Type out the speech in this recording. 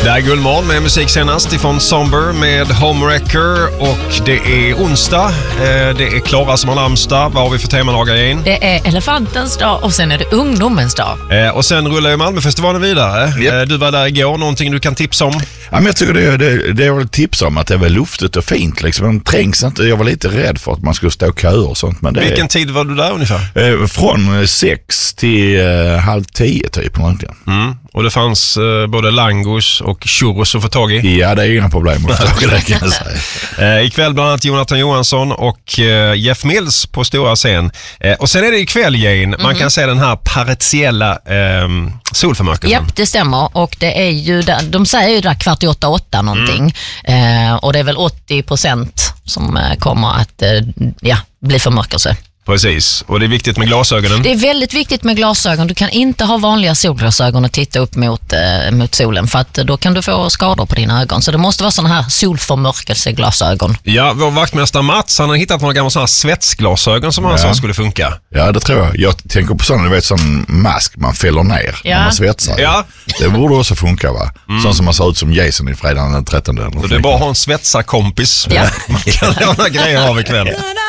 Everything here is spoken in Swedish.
Det är Guldmorgon med musik senast ifrån Somber med Homewrecker och det är onsdag. Det är Klara som har namnsdag. Vad har vi för temadagar igen? Det är elefantens dag och sen är det ungdomens dag. Och sen rullar ju Malmöfestivalen vidare. Yep. Du var där igår, någonting du kan tipsa om? Ja, men jag tycker det är väl tips om att det är väl luftigt och fint. Liksom. Man trängs inte. Jag var lite rädd för att man skulle stå köer och sånt. Men det Vilken tid var du där ungefär? Från 6 till 9:30 typ. Och det fanns både langos och churros att få tag i. Ja, det är inga problem att få tag i det, kan jag säga. Ikväll bland annat Jonathan Johansson och Jeff Mills på stora scen. Och sen är det ikväll igen. Man kan se den här partiella solförmörkelsen. Japp, det stämmer. Och det är ju där, de säger ju där 7:45 någonting. Och det är väl 80% som kommer att bli förmörkelse. Precis, och det är viktigt med glasögonen. Det är väldigt viktigt med glasögon. Du kan inte ha vanliga solglasögon och titta upp mot solen, för att då kan du få skador på dina ögon. Så det måste vara sådana här solförmörkelseglasögon. Ja, vår vaktmästare Mats, han har hittat några gamla sådana här svetsglasögon som han sa skulle funka. Ja, det tror jag. Jag tänker på sån, du vet, sån mask man fäller ner när man svetsar. Ja. Det borde också funka, va? Sån som man ser ut som Jason i fredagen den 13. Så det är bara att ha en svetsarkompis. Ja. Man kan låna grejer av ikväll.